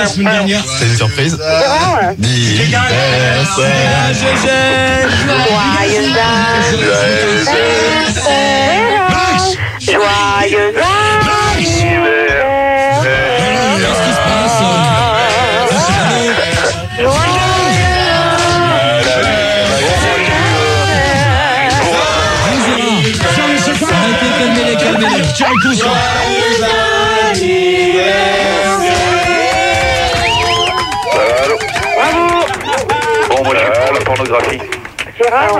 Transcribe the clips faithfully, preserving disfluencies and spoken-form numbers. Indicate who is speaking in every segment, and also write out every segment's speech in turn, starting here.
Speaker 1: la semaine dernière.
Speaker 2: C'est une surprise. D'anniversaire.
Speaker 3: Joyeux anniversaire. Joyeux anniversaire.
Speaker 1: Qu'est-ce qui se passe? Arrêtez, calmez-les, calmez-les. Tirez tout ça.
Speaker 4: Bon, moi je suis pour la pornographie.
Speaker 3: Gérard,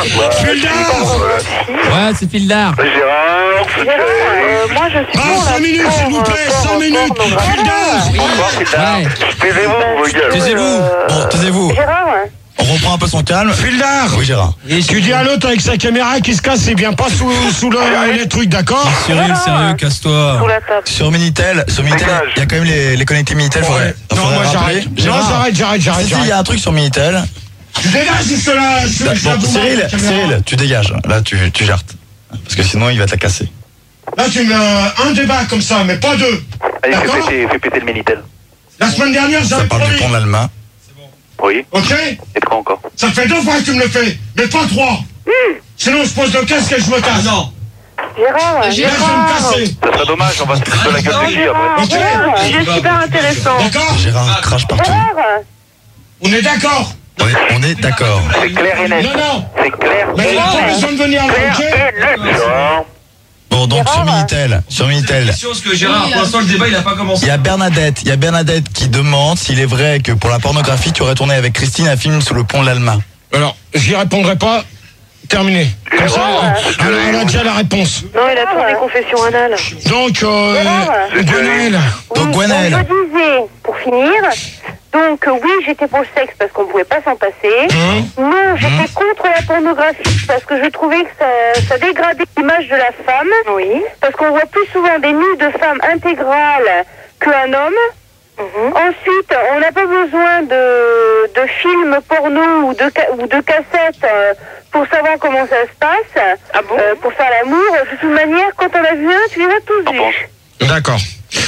Speaker 1: Ouais, c'est Fildar.
Speaker 4: Gérard,
Speaker 3: Gérard, euh, moi je suis
Speaker 1: Ah,
Speaker 3: pour
Speaker 1: cinq
Speaker 3: la
Speaker 1: minutes, s'il vous plaît, cinq minutes. Fildar.
Speaker 4: bonsoir, c'est tard.
Speaker 1: Ouais.
Speaker 4: Taisez-vous, vos gueules.
Speaker 2: Taisez-vous. Bon, taisez-vous.
Speaker 3: Gérard,
Speaker 2: On reprend un peu son calme.
Speaker 1: Fildar.
Speaker 2: Oui, Gérard.
Speaker 1: Tu dis à l'autre avec sa caméra qui se casse, il vient pas sous, sous le, les trucs, d'accord?
Speaker 5: Cyril, sérieux, casse-toi.
Speaker 3: sous la table.
Speaker 2: Sur Minitel, sur Minitel,
Speaker 4: Dégage.
Speaker 2: il y a quand même les, les connectés Minitel. Faudrait,
Speaker 1: Non,
Speaker 2: faudrait
Speaker 1: moi
Speaker 2: rappeler.
Speaker 1: j'arrête. Non,
Speaker 2: Gérard.
Speaker 1: j'arrête, j'arrête, j'arrête.
Speaker 2: Si, si, il y a un truc sur Minitel.
Speaker 1: Tu dégages juste là. je- je-
Speaker 2: Bon,
Speaker 1: je-
Speaker 2: Cyril,
Speaker 1: la caméra.
Speaker 2: Cyril, tu dégages. Là, tu, tu jartes. Parce que sinon, il va te la casser.
Speaker 1: Là, tu mets un, un débat comme ça, mais pas deux.
Speaker 4: Allez, fais
Speaker 1: D'accord.
Speaker 4: péter, fais péter le Minitel.
Speaker 1: La semaine dernière,
Speaker 2: Ça
Speaker 1: j'avais
Speaker 2: parle du
Speaker 1: promis.
Speaker 2: pont de l'Allemagne.
Speaker 4: Oui,
Speaker 1: Ok?
Speaker 4: et de quoi encore?
Speaker 1: Ça fait deux fois que tu me le fais, mais pas trois. Sinon, je pose le casque et je me casse.
Speaker 5: Non.
Speaker 3: Gérard,
Speaker 1: Là, je vais me casser.
Speaker 4: Ça serait dommage, on va se foutre de la gueule de qui après.
Speaker 1: Ok.
Speaker 3: Gérard, c'est super intéressant.
Speaker 1: D'accord?
Speaker 2: Gérard crache partout.
Speaker 3: Gérard,
Speaker 1: On est d'accord?
Speaker 2: On est, on est d'accord.
Speaker 4: C'est clair et net.
Speaker 1: Non, non.
Speaker 4: C'est clair
Speaker 1: Mais il
Speaker 4: et
Speaker 1: n'y a pas
Speaker 4: net.
Speaker 1: besoin de venir là,
Speaker 4: Clair
Speaker 1: ok?
Speaker 4: et net. Gérard.
Speaker 2: Bon, donc sur Minitel, sur Minitel,
Speaker 5: Parce que Gérard, pour l'instant, le débat, il a pas commencé.
Speaker 2: il y a Bernadette, il y a Bernadette qui demande s'il est vrai que pour la pornographie, tu aurais tourné avec Christine un film sous le pont de l'Allemagne.
Speaker 1: Alors, j'y répondrai pas. Terminé. Comme ça, on, alors, on a déjà la réponse.
Speaker 3: non, il a tourné confession anale.
Speaker 1: Donc, euh, Gwenaël.
Speaker 2: Donc,
Speaker 3: Oui,
Speaker 2: Gwenaël.
Speaker 3: donc, je disais, pour finir, donc euh, oui, j'étais pour le sexe parce qu'on ne pouvait pas s'en passer.
Speaker 1: Hein
Speaker 3: Non, j'étais contre la pornographie parce que je trouvais que ça, ça dégradait l'image de la femme. Oui. Parce qu'on voit plus souvent des nus de femmes intégrales qu'un homme. Ensuite, on n'a pas besoin de, de films porno ou de, ca- ou de cassettes euh, pour savoir comment ça se passe, euh, pour faire l'amour. De toute manière, quand on a vu un, tu les as tous vus.
Speaker 1: D'accord.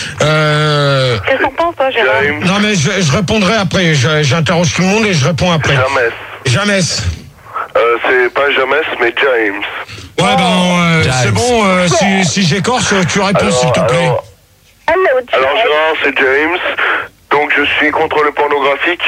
Speaker 1: Euh,
Speaker 3: Qu'est-ce que t'en penses, toi, Gérard?
Speaker 4: James.
Speaker 1: non, mais je, je répondrai après. Je- J'interroge tout le monde et je réponds après.
Speaker 4: Jamais.
Speaker 1: Jamais.
Speaker 4: Euh, c'est pas jamais, mais James.
Speaker 1: Ouais, ben, euh,
Speaker 2: James.
Speaker 1: c'est bon. euh, si si j'écorche, tu réponds, s'il te plaît.
Speaker 4: alors,
Speaker 3: Allô,
Speaker 4: alors Gérard, c'est James. Donc je suis contre le pornographique.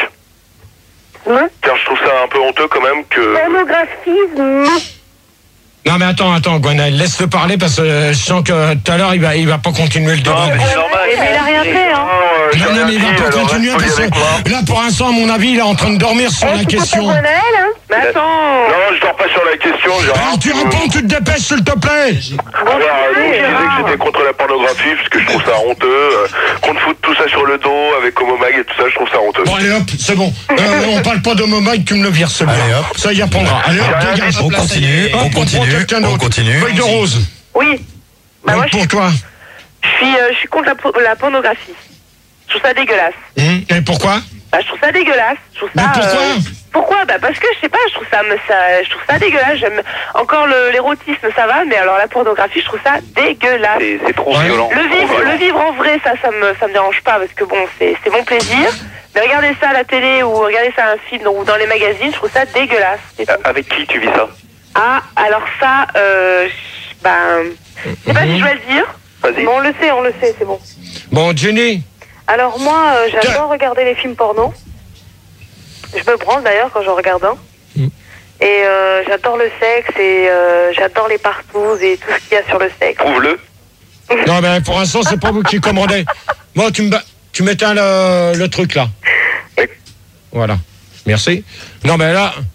Speaker 3: Hein?
Speaker 4: Car je trouve ça un peu honteux quand même que...
Speaker 3: Pornographisme.
Speaker 1: Non, mais attends, attends, Gwenaël, laisse-le parler parce que euh, je sens que tout à l'heure, il va, il va pas continuer le débat.
Speaker 4: Non, mais c'est normal.
Speaker 3: Mais il a rien fait, hein.
Speaker 4: Euh, j'ai
Speaker 1: Non, non,
Speaker 4: rien
Speaker 1: mais il va
Speaker 4: dit,
Speaker 1: pas
Speaker 4: alors
Speaker 1: continuer
Speaker 4: reste
Speaker 1: parce
Speaker 4: poli avec moi.
Speaker 1: que là, pour l'instant, à mon avis, il est en train de dormir sur la question.
Speaker 3: Gwenaël, hein? Mais attends.
Speaker 4: Non, je dors pas sur la question, Gérard.
Speaker 1: Alors, tu réponds, tu te dépêches, s'il te plaît.
Speaker 4: Alors, donc, je disais que j'étais contre la pornographie parce que je trouve ça honteux. euh, Qu'on te foute tout ça sur le dos avec Homomag et tout ça, je trouve ça honteux.
Speaker 1: Bon, allez, hop, c'est bon. Euh, on parle pas de Momag, tu me le vires, c'est bon.
Speaker 2: Allez, hop.
Speaker 1: Ça y apprendra. Allez, hop, dégage.
Speaker 2: On continue,
Speaker 1: Hop,
Speaker 2: on
Speaker 1: prend
Speaker 2: continue,
Speaker 1: quelqu'un
Speaker 2: on
Speaker 1: d'autre.
Speaker 2: continue.
Speaker 1: Feuille de rose.
Speaker 6: Oui. Bah moi,
Speaker 1: Donc,
Speaker 6: je,
Speaker 1: pour toi.
Speaker 6: je suis, euh, je suis contre la, po- la pornographie. Je trouve ça dégueulasse.
Speaker 1: Hum, Et pourquoi?
Speaker 6: Bah, je trouve ça dégueulasse. Je trouve ça.
Speaker 1: Mais pourquoi
Speaker 6: euh, pourquoi Bah parce que je sais pas. Je trouve ça, me- ça, je trouve ça dégueulasse. J'aime encore le- l'érotisme, ça va, mais alors la pornographie, je trouve ça dégueulasse.
Speaker 4: C'est c'est trop
Speaker 1: Ouais.
Speaker 4: violent.
Speaker 6: Le vivre, le vivre en vrai, ça, ça me, ça me dérange pas parce que bon, c'est, c'est mon plaisir. Mais regarder ça à la télé ou regarder ça à un film ou dans les magazines, je trouve ça dégueulasse. c'est tout.
Speaker 4: Euh, Avec qui tu vis ça?
Speaker 6: Ah, alors ça, euh, je- ben, je sais pas si je dois le dire.
Speaker 4: Vas-y.
Speaker 3: Bon, on le sait, on le sait, c'est bon.
Speaker 1: Bon, Jenny.
Speaker 3: Alors moi, euh, j'adore regarder les films porno. Je me branle d'ailleurs quand j'en regarde un.
Speaker 1: Mm.
Speaker 3: Et euh, j'adore le sexe et euh, j'adore les partous et tout ce qu'il y a sur le sexe.
Speaker 4: Prouve-le.
Speaker 1: Non, mais pour l'instant, c'est pas vous qui commandez. Bon, tu me ba- tu m'éteins le, le truc là.
Speaker 4: Oui.
Speaker 1: Voilà. Merci. Non, mais là,